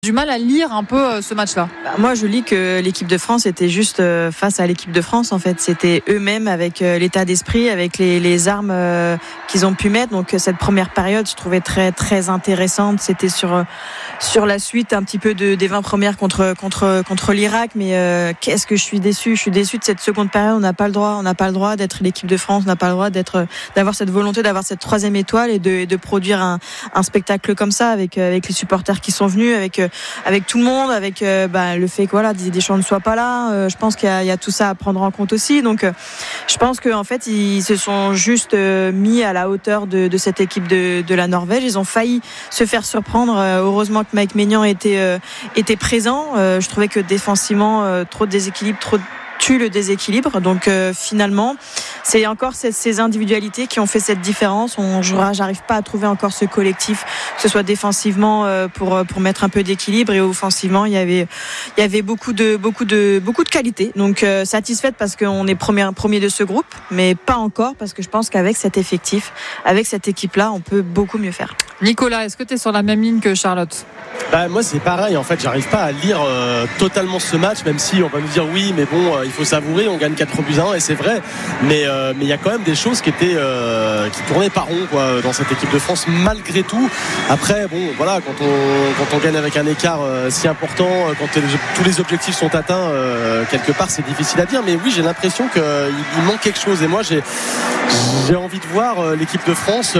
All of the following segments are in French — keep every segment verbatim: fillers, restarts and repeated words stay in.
du mal à lire un peu euh, ce match-là. Bah, moi, je lis que l'équipe de France était juste euh, face à l'équipe de France. En fait, c'était eux-mêmes avec euh, l'état d'esprit, avec les, les armes euh, qu'ils ont pu mettre. Donc, cette première période, je trouvais très très intéressante. C'était sur euh, sur la suite un petit peu de, des vingt premières contre contre contre l'Irak. Mais euh, qu'est-ce que je suis déçue. Je suis déçue de cette seconde période. On n'a pas le droit. On n'a pas le droit d'être l'équipe de France. On n'a pas le droit d'être d'avoir cette volonté d'avoir cette troisième étoile et de, et de produire un, un spectacle comme ça avec avec les supporters qui sont venus, avec avec tout le monde, avec euh, bah, le fait que voilà, Didier Deschamps ne soit pas là. Euh, je pense qu'il y a, il y a tout ça à prendre en compte aussi. Donc, euh, je pense qu'en fait, ils se sont juste euh, mis à la hauteur de, de cette équipe de, de la Norvège. Ils ont failli se faire surprendre. Euh, heureusement que Mike Maignan était, euh, était présent. Euh, je trouvais que défensivement, euh, trop de déséquilibre, trop de tue le déséquilibre. Donc euh, finalement, c'est encore ces, ces individualités qui ont fait cette différence. On, j'arrive pas à trouver encore ce collectif, que ce soit défensivement euh, pour pour mettre un peu d'équilibre, et offensivement, il y avait il y avait beaucoup de beaucoup de beaucoup de qualité. Donc euh, satisfaite parce qu'on est premier premier de ce groupe, mais pas encore, parce que je pense qu'avec cet effectif, avec cette équipe-là, on peut beaucoup mieux faire. Nicolas, est-ce que tu es sur la même ligne que Charlotte ? Bah, moi c'est pareil, en fait j'arrive pas à lire euh, totalement ce match, même si on va nous dire oui mais bon euh, il faut savourer, on gagne quatre buts à un et c'est vrai, mais euh, mais il y a quand même des choses qui étaient euh, qui tournaient pas rond quoi, dans cette équipe de France malgré tout. Après bon voilà, quand on, quand on gagne avec un écart euh, si important, euh, quand les, tous les objectifs sont atteints euh, quelque part, c'est difficile à dire, mais oui j'ai l'impression qu'il il manque quelque chose, et moi j'ai, j'ai envie de voir euh, l'équipe de France,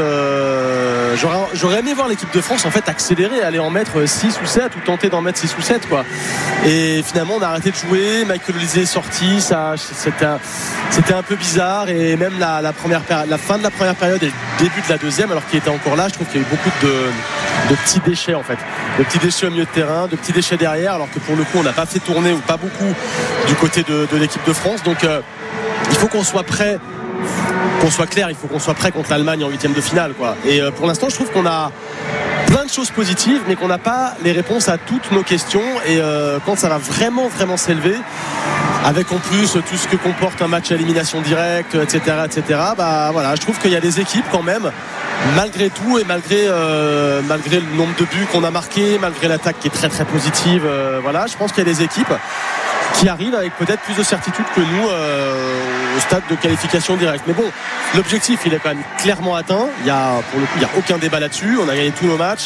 euh, j'aurais, j'aurais aimé voir l'équipe de France en fait accélérer, aller en mettre six ou sept, ou tenter d'en mettre six ou sept quoi. Et finalement on a arrêté de jouer, Michael Olise est sorti, ça, c'était, un, c'était un peu bizarre, et même la, la, première péri- la fin de la première période et le début de la deuxième, alors qu'il était encore là, je trouve qu'il y a eu beaucoup de, de petits déchets en fait, de petits déchets au milieu de terrain, de petits déchets derrière, alors que pour le coup on n'a pas fait tourner, ou pas beaucoup, du côté de, de l'équipe de France. Donc euh, il faut qu'on soit prêt, qu'on soit clair, il faut qu'on soit prêt contre l'Allemagne en huitième de finale quoi. Et euh, pour l'instant je trouve qu'on a plein de choses positives, mais qu'on n'a pas les réponses à toutes nos questions, et euh, quand ça va vraiment vraiment s'élever, avec en plus tout ce que comporte un match à élimination directe, etc., etc., bah voilà, je trouve qu'il y a des équipes quand même, malgré tout, et malgré euh, malgré le nombre de buts qu'on a marqué, malgré l'attaque qui est très très positive, euh, voilà, je pense qu'il y a des équipes qui arrivent avec peut-être plus de certitude que nous euh, au stade de qualification directe. Mais bon, l'objectif il est quand même clairement atteint. Il y a, pour le coup, il n'y a aucun débat là-dessus. On a gagné tous nos matchs.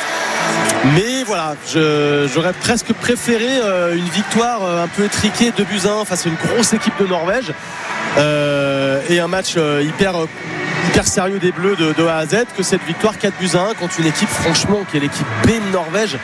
Mais voilà, je, j'aurais presque préféré euh, une victoire euh, un peu étriquée, deux buts à un face à une grosse équipe de Norvège, euh, et un match euh, hyper hyper sérieux des Bleus de, de A à Z, que cette victoire quatre buts à un contre une équipe franchement qui est l'équipe B de Norvège,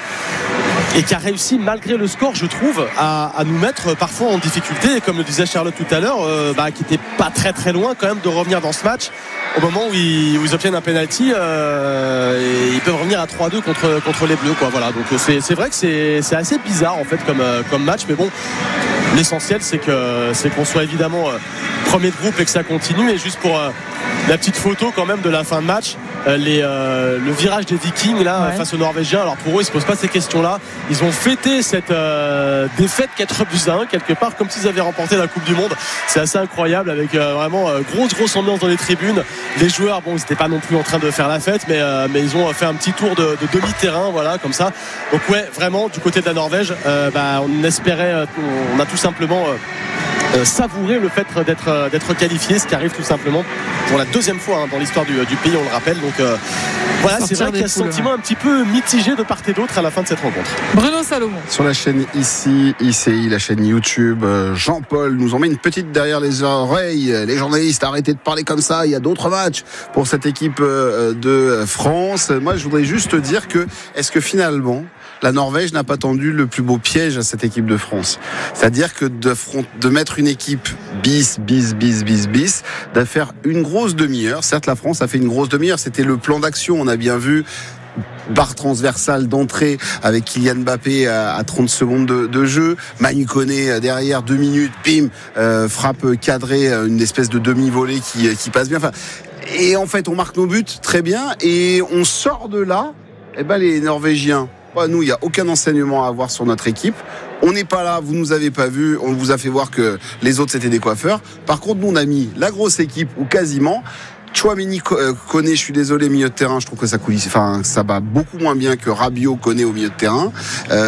et qui a réussi malgré le score, je trouve, à, à nous mettre parfois en difficulté, et comme le disait Charlotte tout à l'heure, euh, bah, qui n'était pas très très loin quand même de revenir dans ce match au moment où ils, où ils obtiennent un penalty, euh, et ils peuvent revenir à trois à deux contre, contre les Bleus quoi. Voilà, donc c'est, c'est vrai que c'est, c'est assez bizarre en fait comme, comme match, mais bon, l'essentiel c'est, que, c'est qu'on soit évidemment euh, premier de groupe et que ça continue. Et juste pour euh, la petite photo quand même de la fin de match, euh, les, euh, le virage des Vikings là, ouais, face aux Norvégiens, alors pour eux ils se posent pas ces questions là, ils ont fêté cette euh, défaite quatre buts à un quelque part comme s'ils avaient remporté la Coupe du Monde. C'est assez incroyable, avec euh, vraiment euh, grosse grosse ambiance dans les tribunes. Les joueurs, bon, ils n'étaient pas non plus en train de faire la fête, mais, euh, mais ils ont fait un petit tour de, de demi-terrain, voilà, comme ça. Donc ouais, vraiment du côté de la Norvège, euh, bah, on espérait, euh, on a tout simplement euh, Euh, savourer le fait d'être, euh, d'être qualifié, ce qui arrive tout simplement pour la deuxième fois hein, dans l'histoire du, du pays, on le rappelle. Donc euh, voilà, sortir, c'est vrai qu'il y a ce sentiment un petit peu mitigé de part et d'autre à la fin de cette rencontre. Bruno Salomon. Sur la chaîne ici, I C I, la chaîne YouTube, Jean-Paul nous en met une petite derrière les oreilles. Les journalistes, arrêtez de parler comme ça, il y a d'autres matchs pour cette équipe de France. Moi, je voudrais juste dire que, est-ce que finalement la Norvège n'a pas tendu le plus beau piège à cette équipe de France? C'est-à-dire que de, front, de mettre une équipe bis, bis, bis, bis, bis, de faire une grosse demi-heure. Certes, la France a fait une grosse demi-heure. C'était le plan d'action. On a bien vu barre transversale d'entrée avec Kylian Mbappé à, à trente secondes de, de jeu. Manu Koné derrière, deux minutes, bim, euh, frappe cadrée, une espèce de demi-volée qui, qui passe bien. Enfin, et en fait, on marque nos buts très bien et on sort de là. Eh ben, les Norvégiens, nous, il n'y a aucun enseignement à avoir sur notre équipe. On n'est pas là, vous nous avez pas vu, on vous a fait voir que les autres c'était des coiffeurs. Par contre, nous on a mis la grosse équipe, ou quasiment. Tchouaméni Koné, je suis désolé, milieu de terrain, je trouve que ça coulisse, enfin ça va beaucoup moins bien que Rabiot Koné au milieu de terrain. Euh,